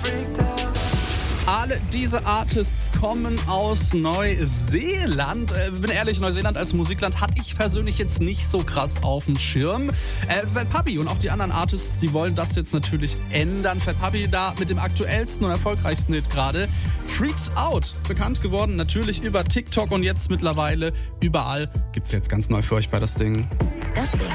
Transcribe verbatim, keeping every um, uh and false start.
Alle diese Artists kommen aus Neuseeland. Äh, bin ehrlich, Neuseeland als Musikland hatte ich persönlich jetzt nicht so krass auf dem Schirm. Äh, Fat Puppy und auch die anderen Artists, die wollen das jetzt natürlich ändern. Fat Puppy da mit dem aktuellsten und erfolgreichsten Hit gerade. Freaked Out, bekannt geworden natürlich über TikTok und jetzt mittlerweile überall. Gibt's jetzt ganz neu für euch bei das Ding. Das Ding.